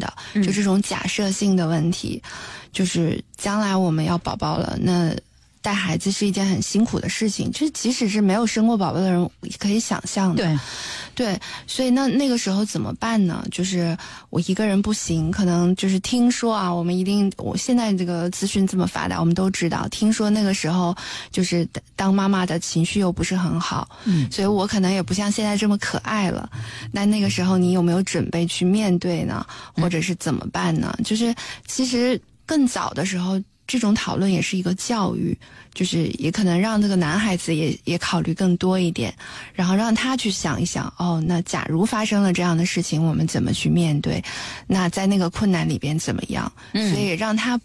的，就这种假设性的问题，就是将来我们要宝宝了，那带孩子是一件很辛苦的事情，这即使是没有生过宝宝的人可以想象的。对，所以那个时候怎么办呢？就是我一个人不行，可能就是听说啊，我现在这个资讯这么发达，我们都知道，听说那个时候就是当妈妈的情绪又不是很好，所以我可能也不像现在这么可爱了。那个时候你有没有准备去面对呢？或者是怎么办呢？就是其实更早的时候，这种讨论也是一个教育，就是也可能让这个男孩子也考虑更多一点，然后让他去想一想，那假如发生了这样的事情，我们怎么去面对？那在那个困难里边怎么样？所以让他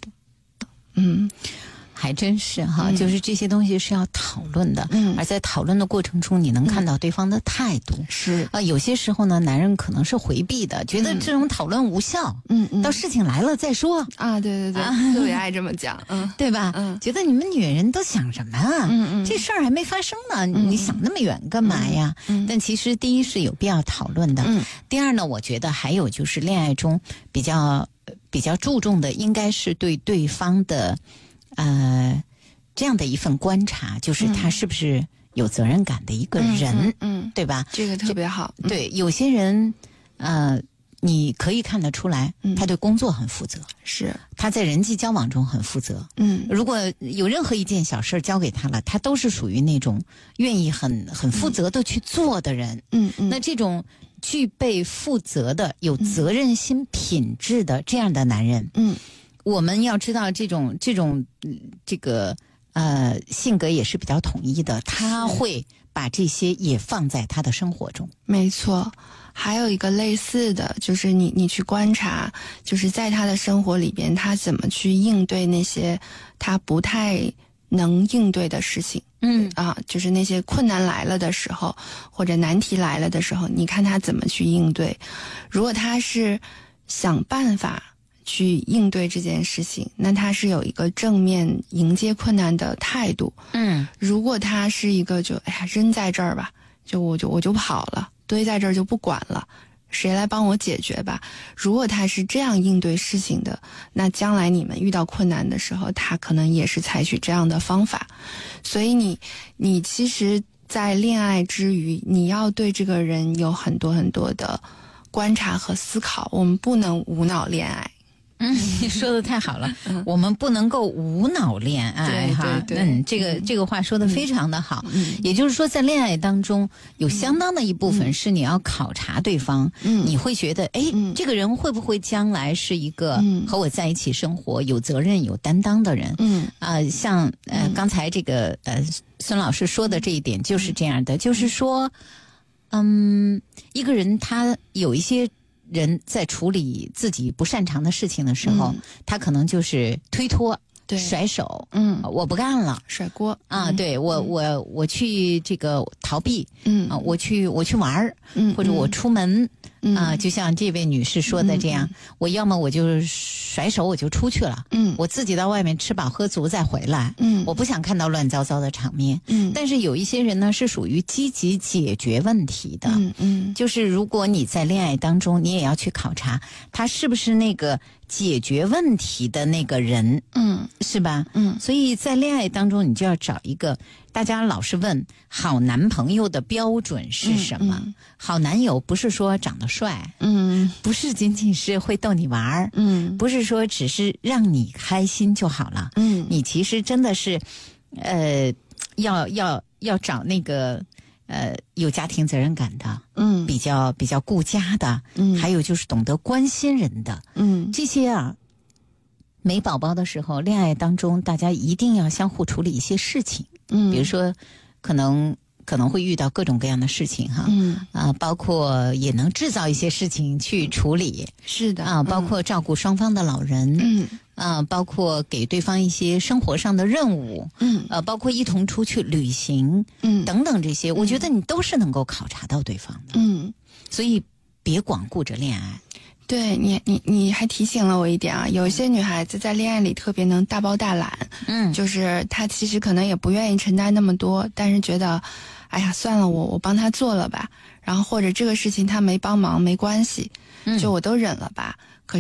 还真是哈，就是这些东西是要讨论的，而在讨论的过程中，你能看到对方的态度。 是有些时候呢，男人可能是回避的，觉得这种讨论无效，到事情来了再说啊。对，特别爱这么讲， 对吧？觉得你们女人都想什么啊？这事儿还没发生呢，你想那么远干嘛呀？但其实第一是有必要讨论的，第二呢，我觉得还有就是恋爱中比较注重的，应该是对对方的。这样的一份观察，就是他是不是有责任感的一个人，对吧？ 这个特别好。 对，有些人，你可以看得出来，他对工作很负责， 是他在人际交往中很负责。如果有任何一件小事交给他了，他都是属于那种愿意很负责的去做的人。那这种具备负责的、有责任心品质的这样的男人，我们要知道这个性格也是比较统一的，他会把这些也放在他的生活中。 没错，还有一个类似的，就是你去观察，就是在他的生活里边，他怎么去应对那些他不太能应对的事情。就是那些困难来了的时候，或者难题来了的时候，你看他怎么去应对。如果他是想办法去应对这件事情，那他是有一个正面迎接困难的态度。如果他是一个扔在这儿吧，我就跑了，堆在这儿就不管了，谁来帮我解决吧。如果他是这样应对事情的，那将来你们遇到困难的时候，他可能也是采取这样的方法。所以你其实在恋爱之余，你要对这个人有很多很多的观察和思考，我们不能无脑恋爱。 你说的太好了，我们不能够无脑恋爱哈。这个话说的非常的好。也就是说，在恋爱当中，有相当的一部分是你要考察对方，你会觉得，这个人会不会将来是一个和我在一起生活、有责任、有担当的人？像刚才这个孙老师说的这一点就是这样的，就是说，一个人他有一些。人在处理自己不擅长的事情的时候，他可能就是推脱、甩手，我不干了， 甩锅啊，对我去这个逃避，我去玩，或者我出门。就像这位女士说的这样，我要么我就甩手我就出去了，我自己到外面吃饱喝足再回来，我不想看到乱糟糟的场面，但是有一些人呢是属于积极解决问题的，就是如果你在恋爱当中，你也要去考察他是不是那个解决问题的那个人，是吧？所以在恋爱当中，你就要找一个。大家老是问好男朋友的标准是什么？好男友不是说长得帅，不是仅仅是会逗你玩，不是说只是让你开心就好了，你其实真的是，要找那个有家庭责任感的，比较顾家的，还有就是懂得关心人的，这些啊。没宝宝的时候，恋爱当中大家一定要相互处理一些事情，比如说可能会遇到各种各样的事情哈，包括也能制造一些事情去处理， 是的包括照顾双方的老人，包括给对方一些生活上的任务，包括一同出去旅行，等等这些，我觉得你都是能够考察到对方的，所以别光顾着恋爱。 对你还提醒了我一点啊，有一些女孩子在恋爱里特别能大包大揽，就是她其实可能也不愿意承担那么多，但是觉得，哎呀算了，我帮她做了吧，然后或者这个事情她没帮忙没关系，就我都忍了吧。